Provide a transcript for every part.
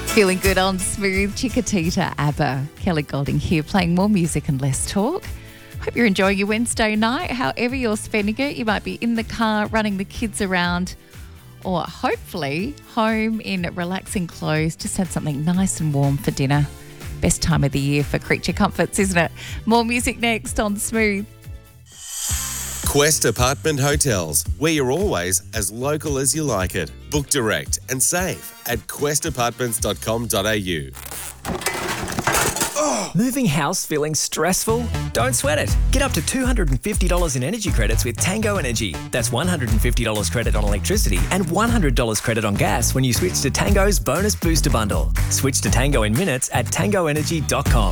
Feeling good on Smooth, Chiquitita, ABBA. Kelly Golding here, playing more music and less talk. Hope you're enjoying your Wednesday night. However you're spending it, you might be in the car, running the kids around, or hopefully home in relaxing clothes. Just had something nice and warm for dinner. Best time of the year for creature comforts, isn't it? More music next on Smooth. Quest Apartment Hotels, where you're always as local as you like it. Book direct and save at questapartments.com.au. Moving house feeling stressful? Don't sweat it. Get up to $250 in energy credits with Tango Energy. That's $150 credit on electricity and $100 credit on gas when you switch to Tango's Bonus Booster Bundle. Switch to Tango in minutes at tangoenergy.com.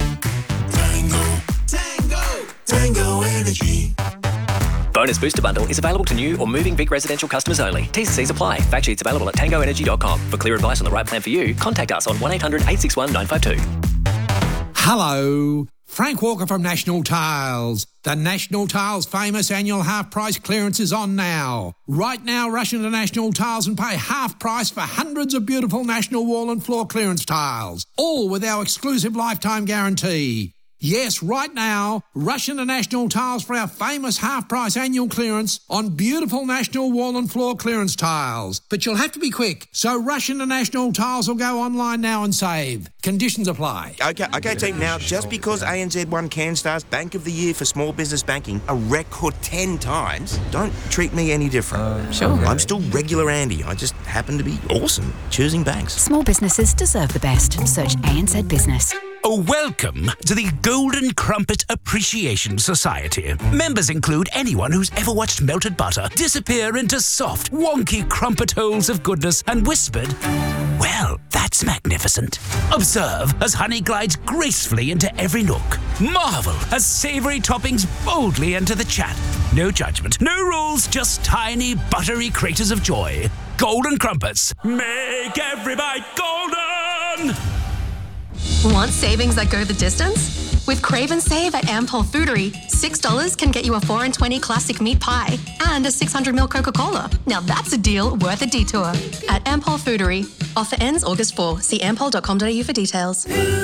Tango Energy. Bonus Booster Bundle is available to new or moving Vic residential customers only. T's and C's apply. Fact sheets available at tangoenergy.com. For clear advice on the right plan for you, contact us on 1800 861 952. Hello, Frank Walker from National Tiles. The National Tiles famous annual half price clearance is on now. Right now, rush into National Tiles and pay half price for hundreds of beautiful National wall and floor clearance tiles, all with our exclusive lifetime guarantee. Yes, right now, rush into National Tiles for our famous half-price annual clearance on beautiful National wall and floor clearance tiles. But you'll have to be quick, so rush into National Tiles or go online now and save. Conditions apply. Okay, team. Now, just because ANZ won CanStar's Bank of the Year for Small Business Banking a record 10 times, don't treat me any different. Sure. I'm still regular Andy. I just happen to be awesome choosing banks. Small businesses deserve the best. Search ANZ Business. Welcome to the Golden Crumpet Appreciation Society. Members include anyone who's ever watched melted butter disappear into soft, wonky crumpet holes of goodness and whispered, "Well, that's magnificent." Observe as honey glides gracefully into every nook. Marvel as savoury toppings boldly enter the chat. No judgment, no rules, just tiny, buttery craters of joy. Golden Crumpets. Make every bite golden! Want savings that go the distance? With Crave and Save at Ampol Foodery, $6 can get you a 4 and 20 classic meat pie and a 600ml Coca-Cola. Now that's a deal worth a detour. At Ampol Foodery. Offer ends August 4. See ampol.com.au for details.